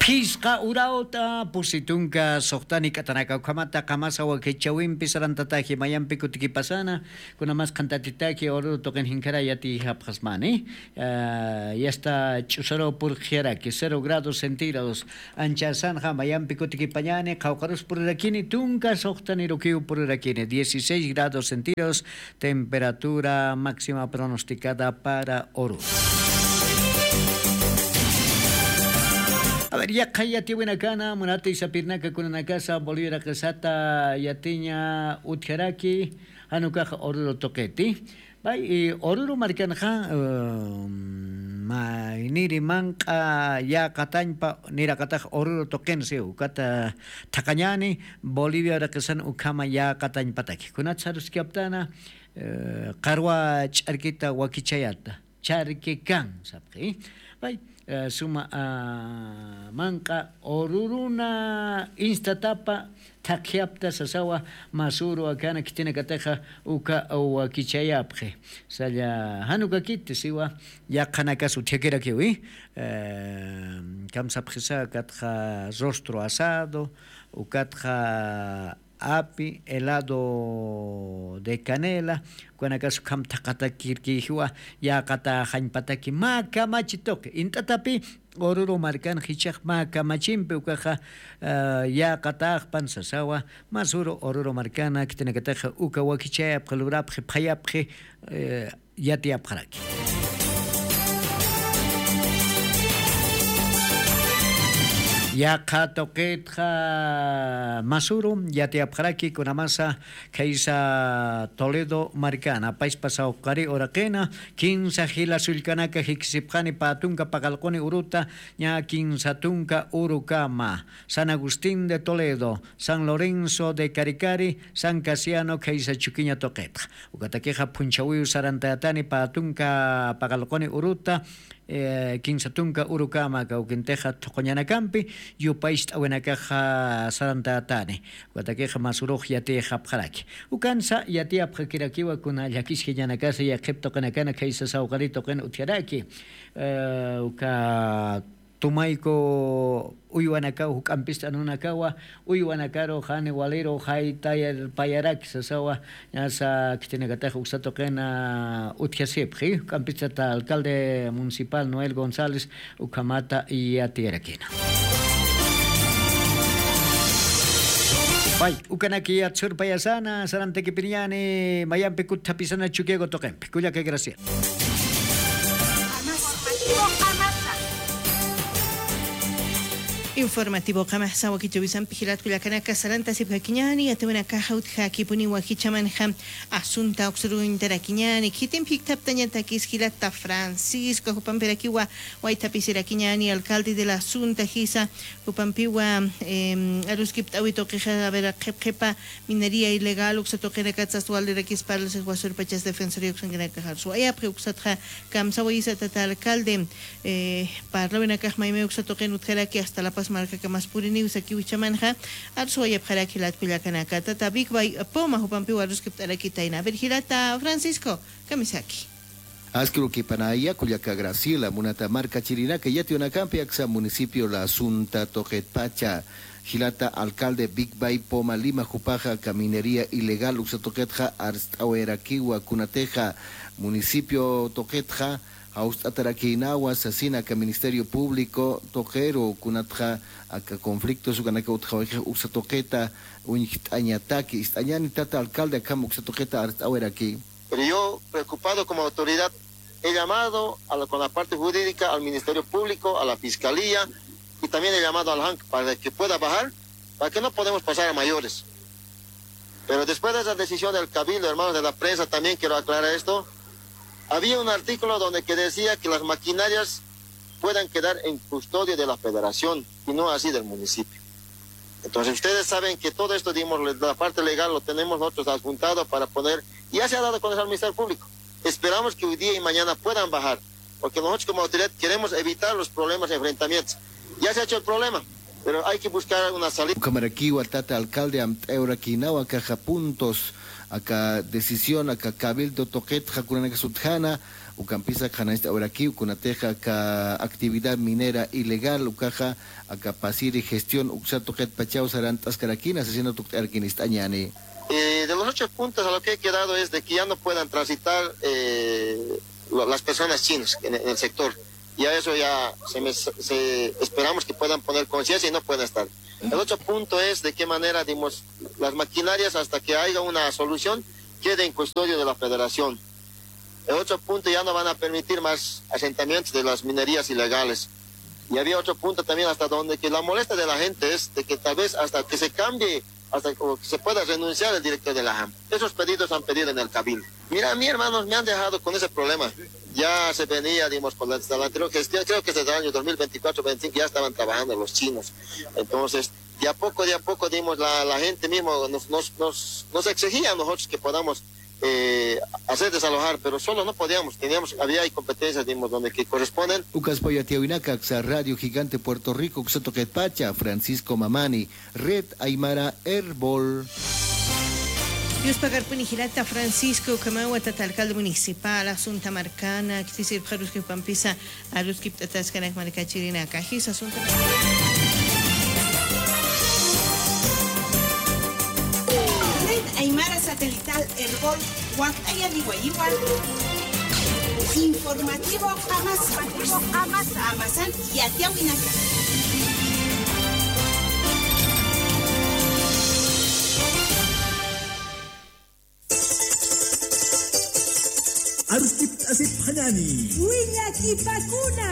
Pisqa urauta pusitunka soqtani katanaka kamata kamasa wa kechawimpi sarantataji mayampi kutikipasana kunamas kantatitaki oru toquen hinkara yati hapqasmani ya está chusaro por jeraki 0 grados centígrados anchasanja mayampi kutikipañani qawqarus purirakini tunka soqtani rukiu purirakini 16 grados centígrados temperatura máxima pronosticada para Oru. A ver, ya kayati buena cana, munate y sapirnaca con una casa, Bolivia casata, yatiña, utjaraki, hanukaja oruro toqueti. Bai, oruro marcanja, ma iniri manca, ya katañpa, nira kataj oruro toquense, ukata takañani, Bolivia racasan ukama ya katañpataki. Kunatsarus kiaptana, karwa charkita wakichayata, charkikan, sabki. Bai. Suma manca oruruna instatapa takiapta sasawa masuro akana kitina kateja uka o kichayapje saya hanuka kitte siwa ya kanaka su tekera kiwi kamsapjisa katja rostro asado ukatja api, helado de canela, cuando acaso kam takata kirkihua, ya kata hanpataki ma kamachitoke, intatapi oruro marcan hichak ma kamachimpe ukaja ya kata pansasawa, masuro oruro marcana que tiene que teja uka wakichaya, palurapje, payapje, yatiapjaraki. Ya katoquetja Masuro, ya te apjaraki con amasa Keisa Toledo Maricana, País Pasao Cari Oraquena, 15 Gila Sulcanaca Hixipjani Patunca Pagalconi Uruta, ya 15 Tunca Urucama, San Agustín de Toledo, San Lorenzo de Caricari, San Casiano Keisa Chuquiña Toquetja, Ucataqueja Punchawiu Sarantatani Patunca Pagalconi Uruta, Kinsatunka Urukama Kaukinteja Tocoñanacampi, Yupaist Awenakaja Sarantatane, Guataqueja Masuroj Yate Japjaraki. Ukansa Yate Apjakirakiwa con Ayakis Yanakasa y Akepto Kanakana Kaisa Saugarito Ken Utiaraki, Uka Tumaiko Uyuanaka, Ucampista Nunakawa, Uyuanakaro, Hane Walero, Hai Tayer Payarak, Sasawa, Yasa Kitenegataja Usatokena Utiasepri, Campista alcalde municipal Noel González, Ucamata y Atieraquina. Bai, Ukanaki Atsur Payasana, Saranteki Piriani, Mayampe Kutapisana Chuquego Toquempe, cuya que gracia. Informativo Kamasa Wakichovisan Pijilat Kulakanaka Saranta Siphakiñani Atuna Kaja Utjaki Puni Wakichamanjam Asunta Oxuru Interakiñani Kitim Piktaptañatakis Hilata Francisco Jupamperakiwa Waitapizirakiñani alcalde de la Asunta Gisa Jupampiwa Aruskip Awito Queja Vera Kepa Minería ilegal Uxatoquera Katsastual de Requis para los Guasurpachas Defensorio Xanganaka Suaya Preuxatra Kamsawaisa Tata alcalde Parlavena Kajmaime Uxatoquen Utjeraki hasta la marca que más purini usaki uchamanja arsoya para que la kuyakanaka tata big by poma hupampi warus kiptaraki taina vergilata Francisco Kamisaki Askru que panaya Culiaca Graciela munata marca chirinaca yati una campi axa municipio la Asunta Tojet Pacha Gilata alcalde Big Bay Poma Lima Jupaja Caminería ilegal uxatoquetja arstawerakiwa kunateja municipio Toquetja Aust Ataraquinawa, asesina que Ministerio Público, Tojero, Kunatja, a conflictos, Uganaka Utjaweja, Uxatoqueta, Uñitañataki, Istañani Tata, alcalde, acá Uxatoqueta, ahora aquí. Pero yo, preocupado como autoridad, he llamado con la parte jurídica al Ministerio Público, a la Fiscalía, y también he llamado al HANC para que pueda bajar, para que no podemos pasar a mayores. Pero después de esa decisión del Cabildo, hermanos de la prensa, también quiero aclarar esto. Había un artículo donde que decía que las maquinarias puedan quedar en custodia de la federación y no así del municipio. Entonces ustedes saben que todo esto, digamos, la parte legal lo tenemos nosotros adjuntado para poder, ya se ha dado a conocer al Ministerio Público. Esperamos que hoy día y mañana puedan bajar, porque nosotros como autoridad queremos evitar los problemas y enfrentamientos. Ya se ha hecho el problema, pero hay que buscar una salida. Camaraquiwa, Tata, alcalde, Euraquinawa, Caja Puntos, acá decisión, acá Cabildo Toquet, Jacuranaca Sutjana, ucampisa canasta oraqui ucunateja ca actividad minera ilegal ucaja a capacir y gestión uxato jet pachao sarantas caraquina asesino tuctarquinistañani. De los 8 puntos a lo que he quedado es de que ya no puedan transitar las personas chinas en el sector. Y a eso ya esperamos que puedan poner conciencia y no puedan estar. El otro punto es de qué manera, digamos, las maquinarias hasta que haya una solución queden en custodio de la federación. El otro punto, ya no van a permitir más asentamientos de las minerías ilegales. Y había otro punto también hasta donde que la molestia de la gente es de que tal vez hasta que se cambie, hasta que se pueda renunciar el director de la AM. Esos pedidos han pedido en el cabildo. Mira, a mí, hermanos, me han dejado con ese problema. Ya se venía, digamos, por la anterior gestión, creo que desde el año 2024-2025 ya estaban trabajando los chinos. Entonces, de a poco, digamos, la gente mismo nos exigía a nosotros que podamos hacer desalojar, pero solo no podíamos, había competencias, digamos, donde que corresponden. Ucas Poyatiawinaca, Radio Gigante Puerto Rico, Xatoquet Pacha, Francisco Mamani, Red Aymara Herbol. Dios pagar punijilata Francisco Camagua, alcalde municipal, Asunta Marcana, que decir Jarus que Pampisa, a los que tatascanas Marcachirina, Cajis, Asunta. Red Aymara Satelital Herbol, Huacaya Igual. Informativo Amazan y Atiawinaca. Arskip asip hanani. Wiña Kipakuna.